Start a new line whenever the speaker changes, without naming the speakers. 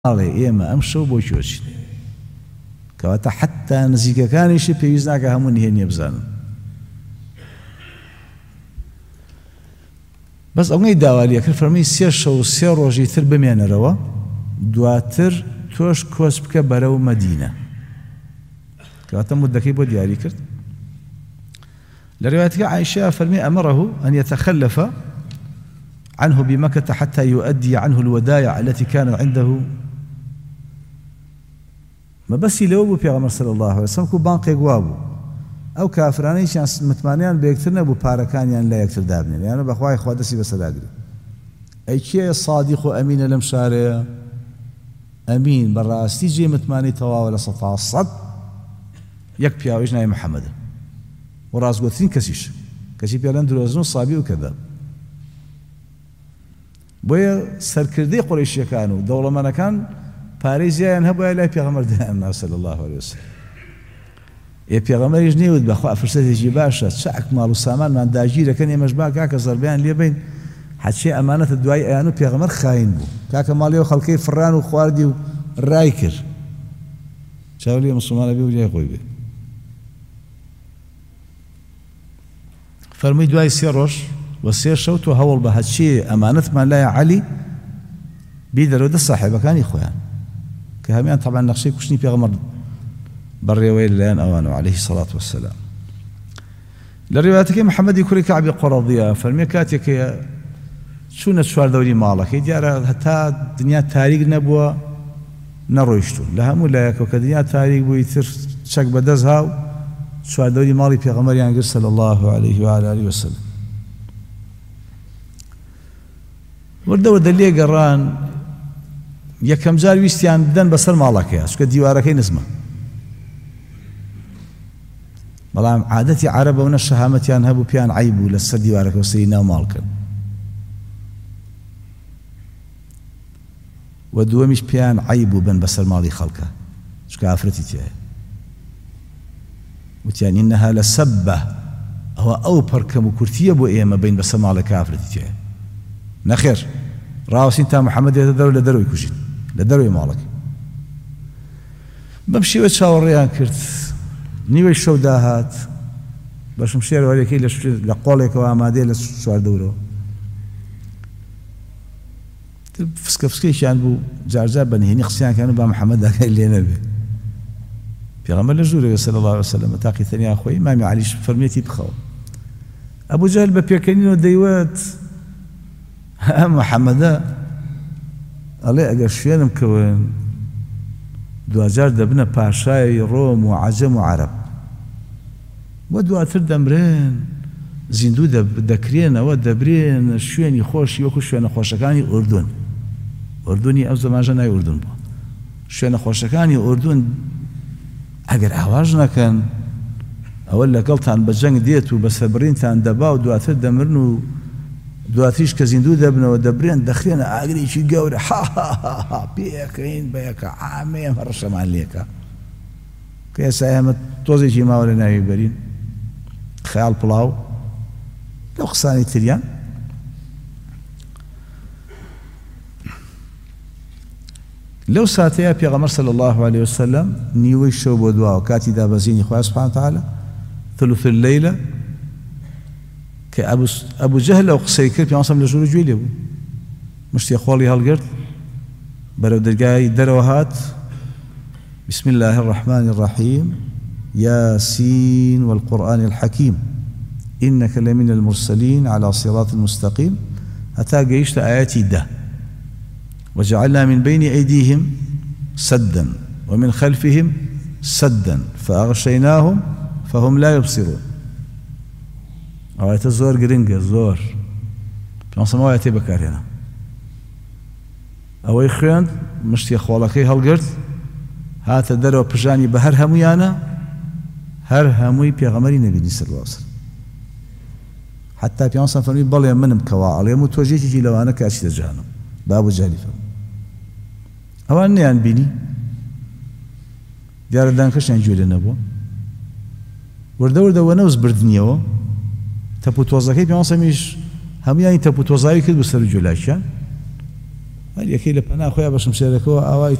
ئاڵێ ئێمە ئەم شەو بۆ کوێچین کەواتە حتا نزیکەکانیشی پێویست ناکە هەموو نهێنیە بزانن. بەس ئەوەی داوالیە کرد فەرمووی 3 شەو و 3 ڕۆژی تر بمێنەرەوە دواتر تۆش کۆچ بکە بەرەو مەدینە. کەواتە مودەکەی بۆ دیاری کرد. لە ڕوايەتەکە عایشە فەرمی ئەمەڕەه ئەن يتخلف عنه بمكة حتى يؤدي عنه الودائع التي كانوا عنده. ما بس لو بيغمر صلى الله عليه وسلم كو بانقي قوابو او كافراني شان متمانيان بيكترنا بو باركانيان لا يكتر دابني لأنه يعني بخواي خوادسي بس الاقري اي شيء صادق وامين لم شارع امين براستي جي متماني تواول سطع الصد يكفي او اجناي محمد وراس قوتين كسي بيالان دروزنون صابي وكذاب بويا سركردي قريشيا كانوا دولة ما كان باريزيان هبوا لا بيغمر دائما صلى الله عليه وسلم يا بيغمر يجنيود بخوا فرصتي يجي باشا شعك مالو سامان من داجيره كان يمشبا كاك زربيان لي بين حتى امانه الدواي انو بيغمر خاين بو كاك ماليو خلقي فران وخواردي رايكر شاولي مسلمان بي وجاي خوي بي فرمي دواي سيروش وسير شوت وهول بهالشي أمانة ما لا علي بيدروا ده صاحبه كان إخوان كهميان طبعا نقشي كشني بيغمر بالرواية لان أوانو عليه الصلاة والسلام. للرواياتك محمد يكوري كعب قرضية فالميكاتك شو نتشوار دوري مالك يديار حتى دنيا تاريخ نبوة نرويشتو لهم ولا يكو كدنيا تاريخ بو يتر شك بدزهاو شوار دوري مالي بيغمر ينقر صلى الله عليه وعلى آله وسلم. وردە لێ گەڕان یەکەم جار ویستیان بدەن بەسەر ماڵەکەیە چونکە دیوارەکەی نزمە بەڵام عادەتی عەرەبە ئەوە شەهامەتیان هەبوو پیان عەیب بوو لەسەر دیوارەکە وسەری ناو ماڵکەن و دووەمیش پیان عەیب بوو بن بەسەر ماڵی خەڵکە چونکە ئافرەتی تایە وتیان ئینەها لەسەبە ئەو پەرکەم و کورتیە بۆ ئێمە بین بەسەر ماڵەکە ئافرەتی تایە نخير راوسين تا محمد يتدروا لدروا يكوشين لدروا مالك بمشي وتشاوريان كرت نيوي شو داهات باش مشير عليك لقولك وامادي للسؤال دوره فسكفسكي شان بو جارجا بنهيني خصيان كانوا با محمد ذاك اللي نبي في غمر الجوري صلى الله عليه وسلم تاقي ثاني اخوي ما معليش فرميتي بخو ابو جهل ببيكنين وديوات محمد ئەڵێ ئەگەر شوێنم کەون دوجار دەبنە پاشای ڕۆم و عەجەم و عەرەب و دواتر دەمرێن زیندوو دەکرێنەوە دەبرێن شوێنی خۆشی وەکو شوێنە خۆشەکانی ئوردون ئوردونی ئەو زەمانژە ناوی ئوردون بووە شوێنە خۆشەکانی ئوردون ئەگەر ئاواژ نەکەن ئەوە لەگەڵتان بە جەنگ دێت و بە سەبڕینتان دەبا و دواتر دەمرن و دواتریش کە زیندوو دەبنەوە دەبرێن دەخرێنە ئاگرێکی گەورە پێەکەین بەیەکە عامەیە هەڕەشەمان لێکە کە ئێستا ئێمە تۆزێکی ماوە لە ناوی بەرین خەیاڵ پڵاو لەو قسانی تریان لەو ساتەیە پێغەمبەر صلی الله عليه وسلم نیوەی شەو بۆ دواوە کاتی دابەزینی خوا سبحانه وتعالى ثلث الليلة كأبو جهل أو قسيكر في عصام لجور جويلي مشتي أخوالي هالقرد برو درقاي دروهات بسم الله الرحمن الرحيم ياسين والقرآن الحكيم إنك لمن المرسلين على صراط مستقيم أتا قيشت آياتي ده وجعلنا من بين أيديهم سدا ومن خلفهم سدا فأغشيناهم فهم لا يبصرون آيات زور گرنگه زور پێم آياتي بەکارهێنا ئەوەی خوێند مشتی خۆڵەکەی هەڵگرت هاتە دەرەوە پژانی بە هەر هەموویانە هەر هەمووی پێغەمبەری نەبینی صلی الله عليه وسلم حتا پێم فەرمی بەڵێ منم کەوا ئەڵێم و تۆژێکی لەوانە کە ئەچیتە جەهەنەم با ئەبوو جەهلی فەرمووی ئەوان نەیان بینی دیارە دانکەشیان گوێ لێ نەبووە وردە وردەوە نەوز بردنیەوە تەپوتۆزەکەی پێم هەموویانی تەپوتۆزاوی کرد بە سەر و جۆلاشیان هەر یەکەی لە پەنا خۆیان بە شمشێرەکەەوە ئاوای